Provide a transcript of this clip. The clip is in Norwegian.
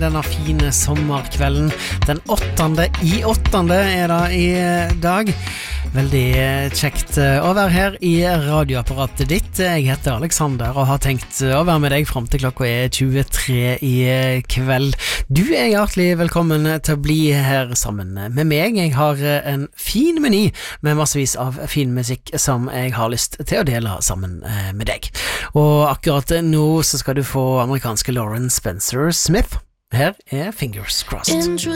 denne fine sommerkvelden. Den 8. i 8. det i dag. Veldig kjekt å være her i radioapparatet ditt. Jeg heter Alexander og har tenkt å være med deg frem til klokka 23 i kveld. Du hjertelig velkommen til å bli her sammen med meg. Jeg har en fin meny med massevis av fin musikk som jeg har lyst til å dele sammen med deg. Og akkurat nå så skal du få amerikanske Lauren Spencer Smith. Her Fingers Crossed.